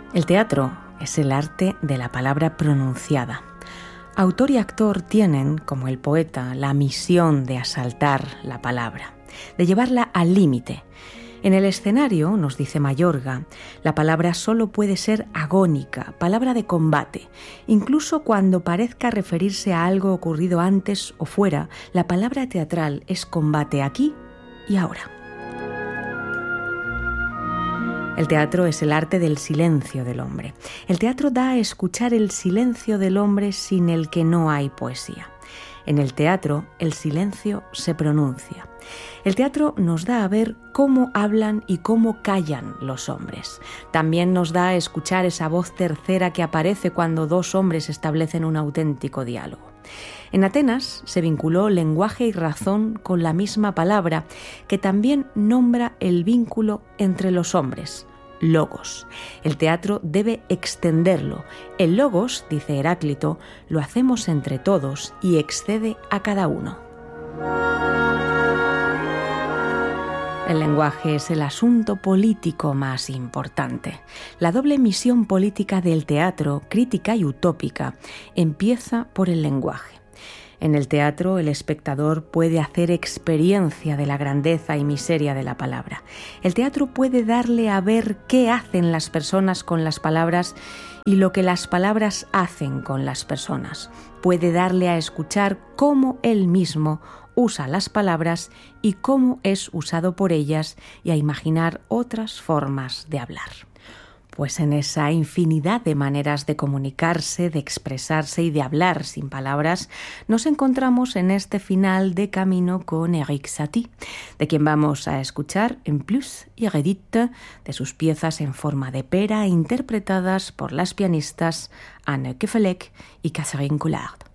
El teatro es el arte de la palabra pronunciada. Autor y actor tienen, como el poeta, la misión de asaltar la palabra, de llevarla al límite. En el escenario, nos dice Mayorga, la palabra solo puede ser agónica, palabra de combate. Incluso cuando parezca referirse a algo ocurrido antes o fuera, la palabra teatral es combate aquí y ahora. El teatro es el arte del silencio del hombre. El teatro da a escuchar el silencio del hombre sin el que no hay poesía. En el teatro, el silencio se pronuncia. El teatro nos da a ver cómo hablan y cómo callan los hombres. También nos da a escuchar esa voz tercera que aparece cuando dos hombres establecen un auténtico diálogo. En Atenas se vinculó lenguaje y razón con la misma palabra, que también nombra el vínculo entre los hombres, logos. El teatro debe extenderlo. El logos, dice Heráclito, lo hacemos entre todos y excede a cada uno. El lenguaje es el asunto político más importante. La doble misión política del teatro, crítica y utópica, empieza por el lenguaje. En el teatro, el espectador puede hacer experiencia de la grandeza y miseria de la palabra. El teatro puede darle a ver qué hacen las personas con las palabras y lo que las palabras hacen con las personas. Puede darle a escuchar cómo él mismo usa las palabras y cómo es usado por ellas y a imaginar otras formas de hablar. Pues en esa infinidad de maneras de comunicarse, de expresarse y de hablar sin palabras, nos encontramos en este final de camino con Erik Satie, de quien vamos a escuchar En plus inédite de sus piezas en forma de pera interpretadas por las pianistas Anne Kefelec y Catherine Collard.